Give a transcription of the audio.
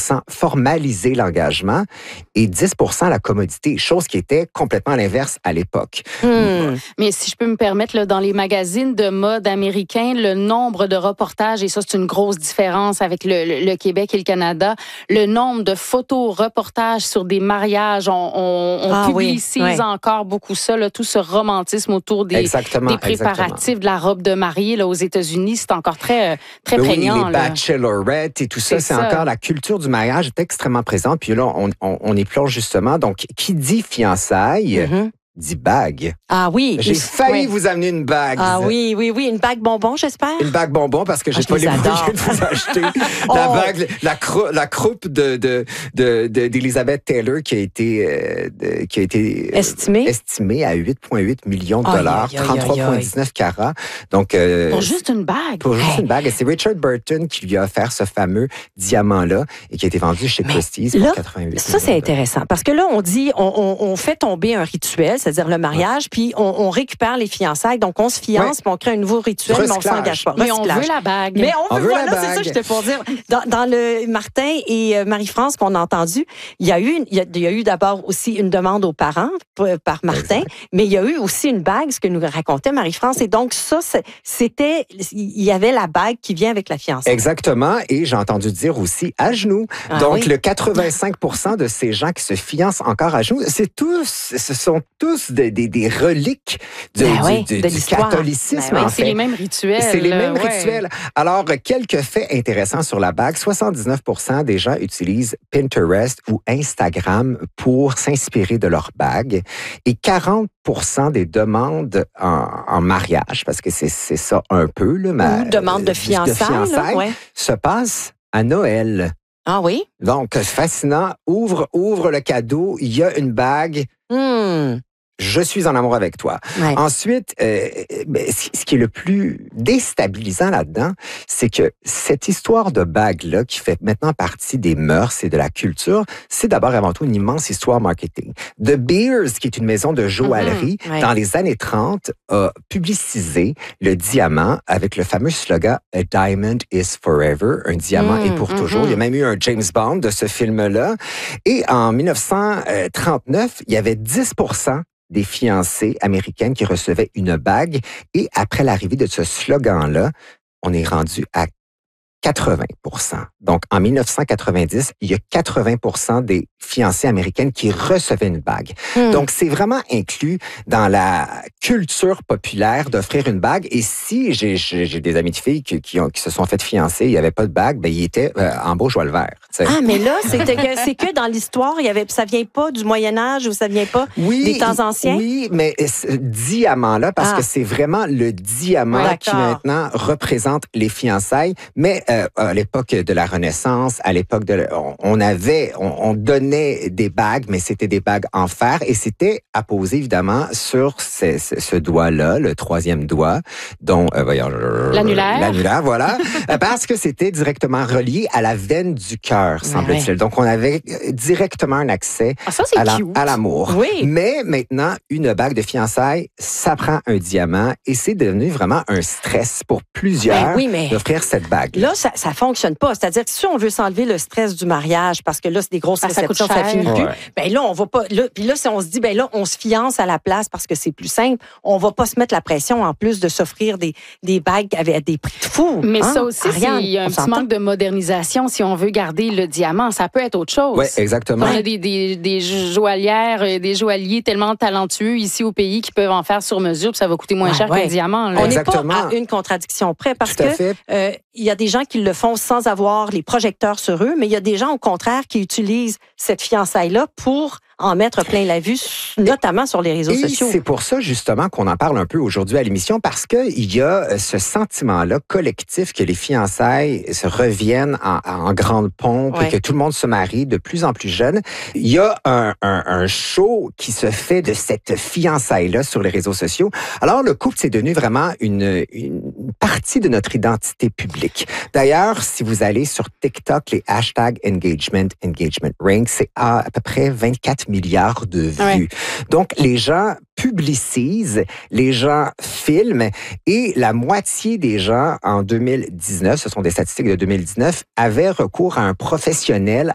formaliser l'engagement et 10 la commodité, chose qui était complètement l'inverse à l'époque. Mais si je peux me permettre, là, dans les magazines de mode américains, le nombre de reportages, et ça c'est une grosse différence avec le Québec et le Canada, le nombre de photos-reportages sur des mariages, on publicise encore beaucoup ça, là, tout ce romantisme autour des préparatifs de la robe de mariée là, aux États-Unis, c'est encore très prégnant. Oui, les bachelorettes et tout ça, c'est encore la culture du mariage est extrêmement présente. Puis là, on y plonge justement. Donc, qui dit fiançailles, dit bague. Ah oui. J'ai failli vous amener une bague. Ah oui. Une bague bonbon, j'espère. Une bague bonbon parce que j'ai pas les moyens de vous acheter. La bague, la croupe d'Elizabeth Taylor qui a été estimée à 8,8 millions de dollars, 33,19 carats. Donc, pour juste une bague. Pour juste une bague. Et c'est Richard Burton qui lui a offert ce fameux diamant-là et qui a été vendu chez Christie's pour 88 ça, c'est intéressant parce que là, on dit, on fait tomber un rituel, c'est-à-dire le mariage, puis on récupère les fiançailles. Donc, on se fiance, puis on crée un nouveau rituel, mais on s'engage pas. Mais on veut la bague. Mais on veut la bague. C'est ça que j'étais pour dire. Dans le Martin et Marie-France qu'on a entendu, il y a eu d'abord aussi une demande aux parents par Martin, mais il y a eu aussi une bague, ce que nous racontait Marie-France. Et donc, ça, il y avait la bague qui vient avec la fiançaille. Exactement. Et j'ai entendu dire aussi à genoux. Donc, le 85% de ces gens qui se fiancent encore à genoux, ce sont tous des reliques du catholicisme. C'est les mêmes rituels. C'est les mêmes rituels. Alors, quelques faits intéressants sur la bague. 79% des gens utilisent Pinterest ou Instagram pour s'inspirer de leur bague. Et 40% des demandes en mariage, parce que c'est ça un peu, là, ou demande de fiançailles, se passent à Noël. Ah oui? Donc, fascinant. Ouvre le cadeau. Il y a une bague. Je suis en amour avec toi. Ensuite, ce qui est le plus déstabilisant là-dedans, c'est que cette histoire de bague-là, qui fait maintenant partie des mœurs et de la culture, c'est d'abord avant tout une immense histoire marketing. The Beers, qui est une maison de joaillerie, dans les années 30, a publicisé le diamant avec le fameux slogan « A diamond is forever », un diamant est pour toujours. Il y a même eu un James Bond de ce film-là. Et en 1939, il y avait 10% des fiancées américaines qui recevaient une bague. Et après l'arrivée de ce slogan-là, on est rendu à 80%. Donc, en 1990, il y a 80% des fiancées américaines qui recevaient une bague. Donc, c'est vraiment inclus dans la culture populaire d'offrir une bague. Et si j'ai des amis de filles qui se sont faites fiancer, il n'y avait pas de bague, ben ils étaient en beau joie le vert. T'sais. Ah, mais là, c'est que dans l'histoire, ça vient pas du Moyen-Âge ou ça vient pas des temps anciens? Oui, mais ce diamant-là, parce que c'est vraiment le diamant qui maintenant représente les fiançailles. Mais à l'époque de la Renaissance, à l'époque on donnait des bagues, mais c'était des bagues en fer et c'était apposé évidemment sur ce doigt-là, le troisième doigt, dont l'annulaire. L'annulaire, voilà, parce que c'était directement relié à la veine du cœur, semble-t-il. Donc on avait directement un accès à l'amour. Oui. Mais maintenant, une bague de fiançailles, ça prend un diamant et c'est devenu vraiment un stress pour plusieurs d'offrir cette bague. Là, ça fonctionne pas. C'est-à-dire que si on veut s'enlever le stress du mariage, parce que là, c'est des grosses réceptions, ça finit plus, ben là, on va pas... Puis là, si on se dit, ben là, on se fiance à la place parce que c'est plus simple, on va pas se mettre la pression en plus de s'offrir des bagues avec des prix de fou. Mais ça aussi, il y a un petit manque de modernisation si on veut garder le diamant. Ça peut être autre chose. Oui, exactement. On a des joaillières, des joailliers tellement talentueux ici au pays qui peuvent en faire sur mesure, puis ça va coûter moins cher qu'un diamant. Là. On n'est pas à une contradiction près parce que il y a des gens qui le font sans avoir les projecteurs sur eux, mais il y a des gens, au contraire, qui utilisent cette fiançaille-là pour en mettre plein la vue, notamment sur les réseaux sociaux. C'est pour ça, justement, qu'on en parle un peu aujourd'hui à l'émission, parce qu'il y a ce sentiment-là collectif que les fiançailles se reviennent en grande pompe et que tout le monde se marie de plus en plus jeune. Il y a un show qui se fait de cette fiançaille-là sur les réseaux sociaux. Alors, le couple, c'est devenu vraiment une partie de notre identité publique. D'ailleurs, si vous allez sur TikTok, les hashtags engagement ring, c'est à peu près 24 milliards de vues. Donc, les gens publicisent, les gens filment et la moitié des gens en 2019, ce sont des statistiques de 2019, avaient recours à un professionnel